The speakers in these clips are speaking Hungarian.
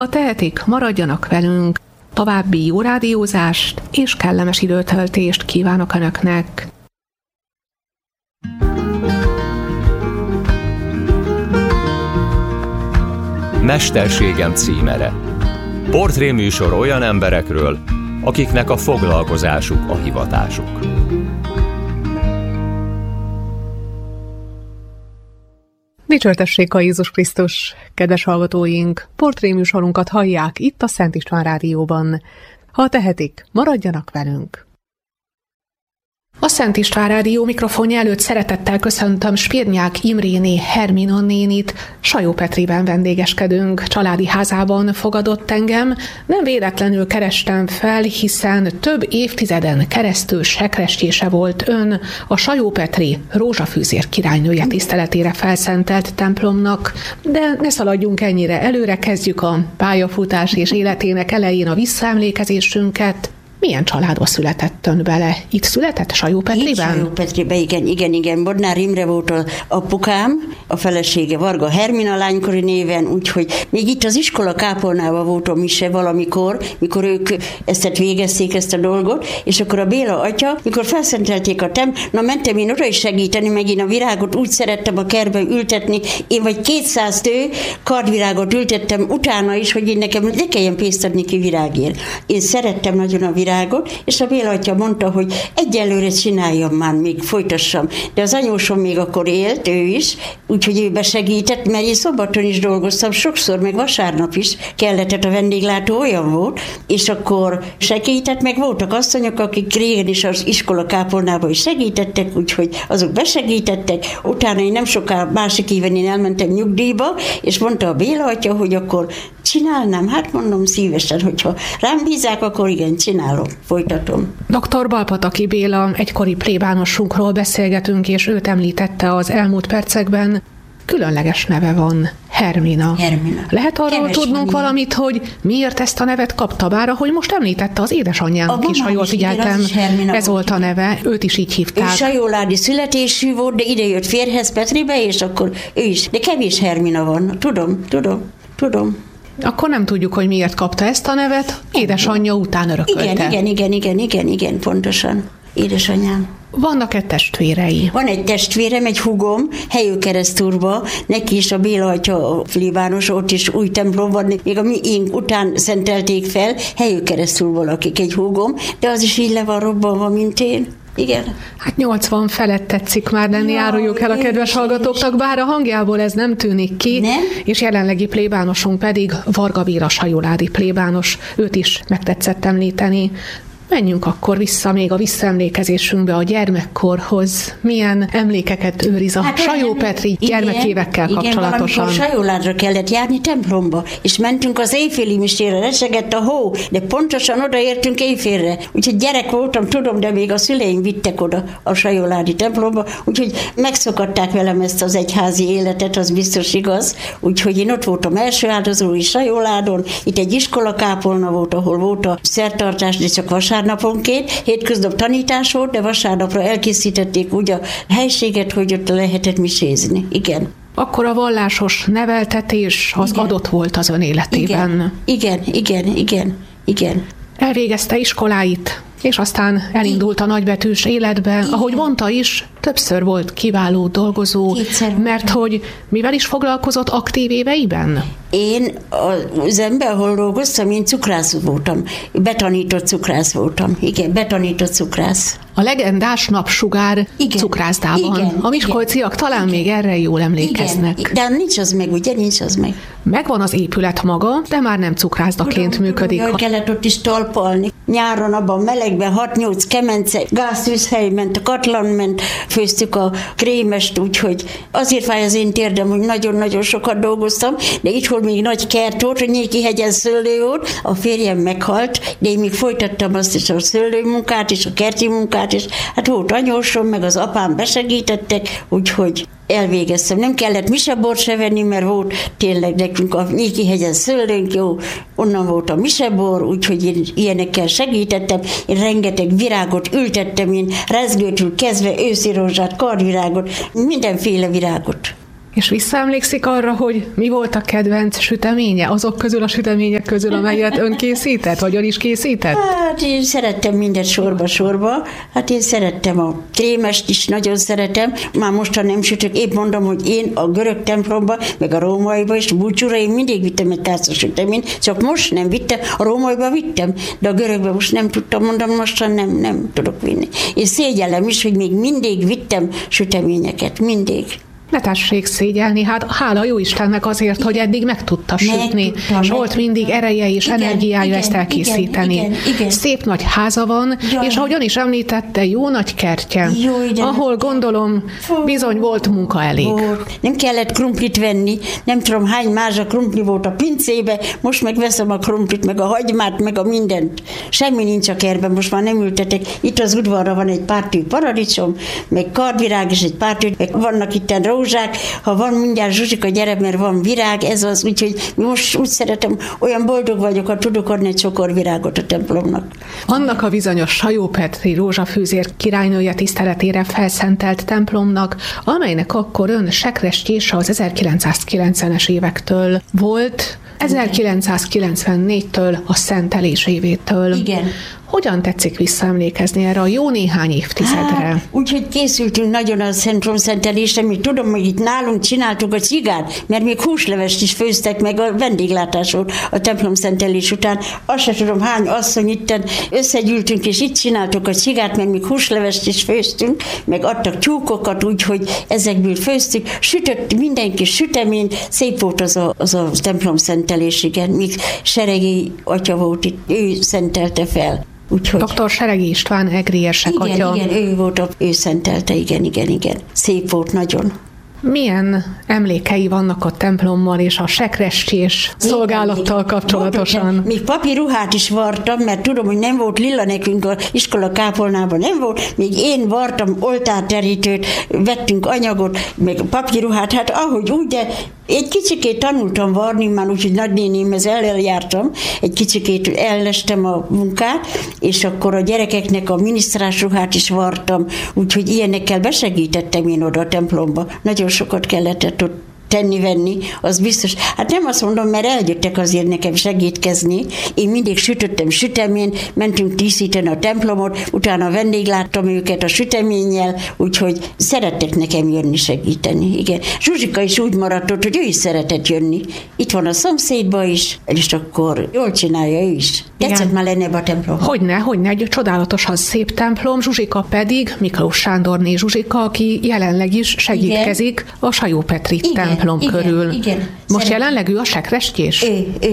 Ha tehetik, maradjanak velünk. További jó rádiózást és kellemes időtöltést kívánok Önöknek. Mesterségem címere. Portréműsor olyan emberekről, akiknek a foglalkozásuk a hivatásuk. Dicsértessék a Jézus Krisztus, kedves hallgatóink! Portréműsorunkat hallják itt a Szent István Rádióban. Ha tehetik, maradjanak velünk! A Szent István Rádió mikrofonja előtt szeretettel köszöntöm Spirnyák Imréné Hermina nénit. Sajó Petriben vendégeskedünk, családi házában fogadott engem. Nem véletlenül kerestem fel, hiszen több évtizeden keresztül sekrestjése volt ön a Sajó Petri Rózsafűzér királynője tiszteletére felszentelt templomnak. De ne szaladjunk ennyire előre, kezdjük a pályafutás és életének elején a visszaemlékezésünket. Milyen családba született ön bele? Itt született Sajó Petriben? Itt Sajó Petriben, igen. Bodnár Imre volt az apukám, a felesége Varga Hermina lánykori néven, úgyhogy még itt az iskola kápolnában voltam is valamikor, mikor ők végezték ezt a dolgot, és akkor a Béla atya, mikor felszentelték a mentem én oda is segíteni, megint a virágot úgy szerettem a kertbe ültetni, én vagy 200 kardvirágot ültettem utána is, hogy én nekem ne kelljen pénzt adni ki virágért. Én szerettem nagyon a virágot, és a Béla atya mondta, hogy egyelőre csináljam már, még folytassam. De az anyósom még akkor élt, ő is, úgyhogy ő besegített, mert én szombaton is dolgoztam, sokszor, meg vasárnap is kellett, a vendéglátó olyan volt, és akkor segített, meg voltak asszonyok, akik régen is az iskola kápolnában is segítettek, úgyhogy azok besegítettek. Utána én nem soká, másik éven én elmentem nyugdíjba, és mondta a Béla atya, hogy akkor csinálnám, hát mondom szívesen, hogyha rám bízák, akkor igen, csinálom, folytatom. Dr. Balpataki Béla egykori plébánosunkról beszélgetünk, és őt említette az elmúlt percekben. Különleges neve van, Hermina. Lehet arról tudnunk valamit, hogy miért ezt a nevet kapta, bár ahogy most említette az édesanyjának is, ha jól figyeltem, ez volt a neve, őt is így hívták. Ő sajóládi születésű volt, de ide jött férjhez Petribe, és akkor ő is, de kevés Hermina van, tudom. Akkor nem tudjuk, hogy miért kapta ezt a nevet, édesanyja után örökölte. Igen, pontosan. Édesanyám. Vannak-e testvérei? Van egy testvérem, egy húgom, Helyőkeresztúrba, neki is a Béla atya a plébános, ott is új templom van, még a miénk után szentelték fel, Helyőkeresztúrból lakik egy húgom, de az is így le van robbanva, mint én. Igen. Hát 80 felett tetszik már lenni, áruljuk el a kedves hallgatóknak, bár a hangjából ez nem tűnik ki, nem? És jelenlegi plébánosunk pedig Varga Béla sajóládi plébános, őt is megtetszett említeni. Menjünk akkor vissza még a visszaemlékezésünkbe a gyermekkorhoz. Milyen emlékeket őriz a Sajó Petri gyermekévekkel kapcsolatosan? Igen, Sajóládra kellett járni templomba, és mentünk az éjféli misére, resegett a hó, de pontosan odaértünk éjfélre. Úgyhogy gyerek voltam, tudom, de még a szüleim vittek oda a sajóládi templomba, úgyhogy megszokatták velem ezt az egyházi életet, az biztos igaz. Úgyhogy én ott voltam első áldozói Sajóládon, itt egy iskolakápolna volt, ahol volt a szertartás, de csak vasárnaponként, hétköznap tanítás volt, de vasárnapra elkészítették úgy a helységet, hogy ott lehetett misézni. Igen. Akkor a vallásos neveltetés az adott volt az ön életében. Igen. Elvégezte iskoláit, és aztán elindult a nagybetűs életbe. Igen. Ahogy mondta is, többször volt kiváló dolgozó, mert hogy mivel is foglalkozott aktív éveiben? Én az ember, ahol dolgoztam, én cukrász voltam. Betanított cukrász voltam. Igen, betanított cukrász. A legendás Napsugár cukrászdában. Igen, a miskolciak talán még erre jól emlékeznek. Igen, de nincs az meg, ugye? Nincs az meg. Megvan az épület maga, de már nem cukrászdaként működik. Tudom, kellett ott is talpalni. Nyáron abban melegben 6-8 kemence, gáztűzhely ment, a katlan ment, főztük a krémest, úgyhogy azért fáj az én térdem, hogy nagyon-nagyon sokat dolgoztam, de itt volt még nagy kert volt, hogy Nyéki-hegyen szőlő volt, a férjem meghalt, de én még folytattam azt is a szőlőmunkát és a kerti munkát, és hát volt anyósom, meg az apám besegítettek, úgyhogy elvégeztem. Nem kellett misebort se venni, mert volt tényleg nekünk a Nyéki-hegyen szőlőnk, jó, onnan volt a misebor, úgyhogy én ilyenekkel segítettem. Én rengeteg virágot ültettem, én rezgőtől kezdve őszi rózsát, kardvirágot, mindenféle virágot. És visszaemlékszik arra, hogy mi volt a kedvenc süteménye? Azok közül a sütemények közül, amelyet ön készített, vagy ön is készített? Hát én szerettem mindent sorba-sorba. Hát én szerettem a krémest is, nagyon szeretem. Már mostan nem sütök. Épp mondom, hogy én a görög templomba, meg a rómaiba és a búcsúra én mindig vittem egy tálca süteményt, csak most nem vittem. A rómaiba vittem, de a görögbe most nem tudtam, mondom, mostan nem tudok vinni. És szégyellem is, hogy még mindig vittem süteményeket, mindig. Ne tessék szégyelni, hát hála jó Istennek azért, hogy eddig meg tudta sütni, és volt mindig ereje és energiája ezt elkészíteni. Igen. Szép nagy háza van, és ahogyan is említette, jó nagy kertje, ahol gondolom bizony volt munka elég. Nem kellett krumplit venni, nem tudom hány mázsa krumpli volt a pincébe, most meg veszem a krumplit, meg a hagymát, meg a mindent. Semmi nincs a kertben, most már nem ültetek. Itt az udvarra van egy pár tű paradicsom, meg kardvirág és egy pár tű, meg vannak itt rózsák, ha van mindjárt Zsuzsika, gyere, mert van virág, ez az, úgyhogy most úgy szeretem, olyan boldog vagyok, ha tudok adni egy csokorvirágot a templomnak. Annak a bizonyos Sajó Petri Rózsafűzér királynője tiszteletére felszentelt templomnak, amelynek akkor ön sekrestjése az 1990-es évektől volt, 1994-től a szentelésévétől. Igen. Hogyan tetszik visszaemlékezni erre a jó néhány évtizedre? Úgyhogy készültünk nagyon a templomszentelésre, még tudom, hogy itt nálunk csináltuk a cigát, mert még húslevest is főztek, meg a vendéglátás volt a templomszentelés után. Azt sem tudom, hány asszony itten összegyűltünk, és itt csináltuk a cigát, mert még húslevest is főztünk, meg adtak tyúkokat, úgyhogy ezekből főztük. Sütött mindenki süteményt, szép volt az a templomszentelés, igen. Míg Seregi atya volt itt, ő szentelte fel. Úgyhogy... Dr. Seregi István egriérsek atya. Igen, ő szentelte, igen. Szép volt nagyon. Milyen emlékei vannak a templommal és a sekrestjés szolgálattal kapcsolatosan? Még papírruhát is vartam, mert tudom, hogy nem volt lila nekünk az iskola kápolnában, nem volt. Még én vartam oltárterítőt, vettünk anyagot, meg papírruhát, hát ahogy úgy, de egy kicsikét tanultam varni, már úgyhogy nagynénémhez eljártam, egy kicsikét ellestem a munkát, és akkor a gyerekeknek a minisztrás ruhát is vartam, úgyhogy ilyenekkel besegítettem én oda a templomba. Nagyon sokat kellett ott tenni-venni, az biztos. Hát nem azt mondom, mert eljöttek azért nekem segítkezni. Én mindig sütöttem süteményt, mentünk díszíteni a templomot, utána vendégláttam őket a süteménnyel, úgyhogy szerettek nekem jönni segíteni. Igen. Zsuzsika is úgy maradt ott, hogy ő is szeretett jönni. Itt van a szomszédba is, és akkor jól csinálja ő is. Tetszett már lenni ebbe a templom. Hogyne, egy csodálatosan szép templom, Zsuzsika pedig, Miklós Sándorné Zsuzsika, aki jelenleg is segítkezik a Sajó Petri templom körül. Igen. Most jelenleg ő a sekrestjés?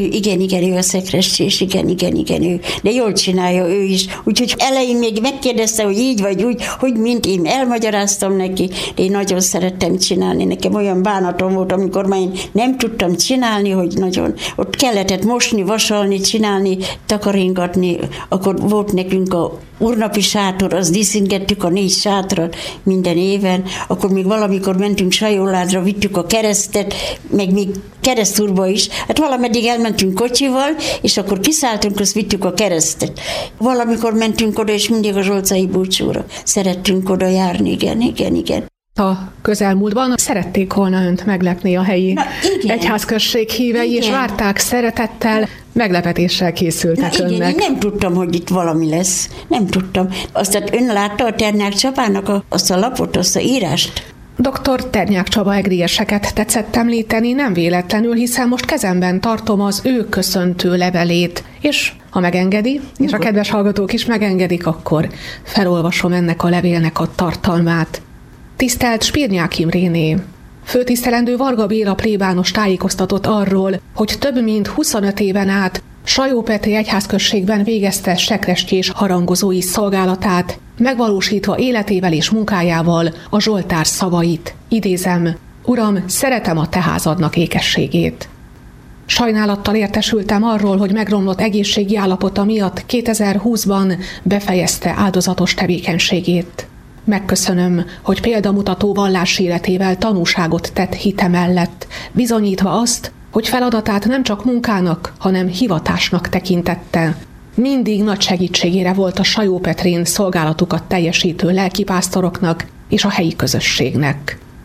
Ő a sekrestjés, igen, ő. De jól csinálja ő is. Úgyhogy elején még megkérdezte, hogy így vagy úgy, hogy mint én elmagyaráztam neki, de én nagyon szerettem csinálni. Nekem olyan bánatom volt, amikor már én nem tudtam csinálni, hogy nagyon. Ott kellett mosni, vasalni, csinálni, takaringatni. Akkor volt nekünk a urnapi sátor, azt díszíngettük a 4 sátrat minden éven, akkor még valamikor mentünk Sajóládra, vittük a keresztet, meg még Keresztúrba is. Hát valameddig elmentünk kocsival, és akkor kiszálltunk, azt vittük a keresztet. Valamikor mentünk oda, és mindig a Zsolcai búcsúra. Szerettünk oda járni, igen. A közelmúltban szerették volna önt meglepni a helyi egyházközség hívei, és várták szeretettel, meglepetéssel készültek önnek. Én nem tudtam, hogy itt valami lesz. Nem tudtam. Aztán ön látta a Ternyák Csabának azt a lapot, azt a írást? Dr. Ternyák Csaba egriérseket tetszett említeni, nem véletlenül, hiszen most kezemben tartom az ő köszöntő levelét, és ha megengedi, és a kedves hallgatók is megengedik, akkor felolvasom ennek a levélnek a tartalmát. Tisztelt Spirnyák Imréné! Főtisztelendő Varga Béla plébános tájékoztatott arról, hogy több mint 25 éven át Sajó Petri egyházközségben végezte sekrestjés harangozói szolgálatát, megvalósítva életével és munkájával a Zsoltár szavait. Idézem, Uram, szeretem a te házadnak ékességét. Sajnálattal értesültem arról, hogy megromlott egészségi állapota miatt 2020-ban befejezte áldozatos tevékenységét. Megköszönöm, hogy példamutató vallási életével tanúságot tett hite mellett, bizonyítva azt, hogy feladatát nem csak munkának, hanem hivatásnak tekintette. Mindig nagy segítségére volt a Sajó Petrin szolgálatukat teljesítő lelkipásztoroknak és a helyi közösségnek.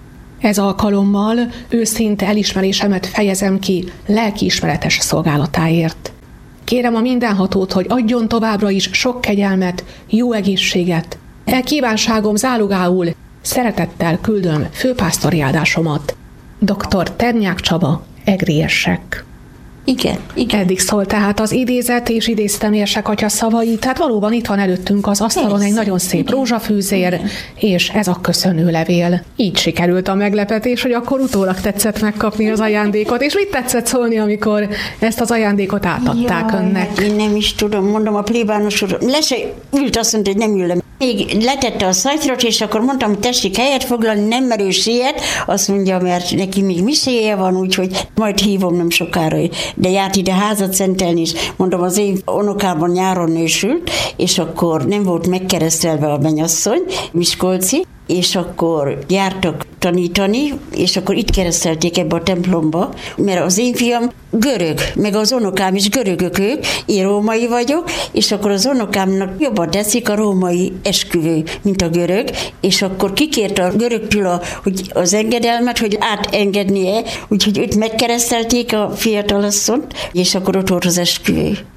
Ez alkalommal őszinte elismerésemet fejezem ki lelkiismeretes szolgálatáért. Kérem a mindenhatót, hogy adjon továbbra is sok kegyelmet, jó egészséget. Kívánságom zálogául szeretettel küldöm főpásztori áldásomat. Dr. Ternyák Csaba, Egriessek. Igen. Eddig szólt tehát az idézet, és idéztem Érsek atya szavait, tehát valóban itt van előttünk az asztalon egy nagyon szép rózsafűzér, és ez a köszönőlevél. Így sikerült a meglepetés, hogy akkor utólag tetszett megkapni az ajándékot, és mit tetszett szólni, amikor ezt az ajándékot átadták önnek? Én nem is tudom, mondom, a plébános úr, ült, azt mondta, hogy nem ül le. Még letette a szatyrot, és akkor mondtam, hogy tessék helyet foglalni, nem merő siet, azt mondja, mert neki még miséje van, úgyhogy majd hívom nem sokára. De járt ide házat szentelni, és mondom, az én unokában nyáron nősült, és akkor nem volt megkeresztelve a mennyasszony, miskolci, és akkor jártak tanítani, és akkor itt keresztelték ebbe a templomba, mert az én fiam görög, meg az unokám is görögök ők, én római vagyok, és akkor az unokámnak jobban tetszik a római esküvő, mint a görög, és akkor kikérte a görögtől hogy az engedelmet, hogy átengednie, úgyhogy őt megkeresztelték a fiatalasszont, és akkor ott volt az esküvő.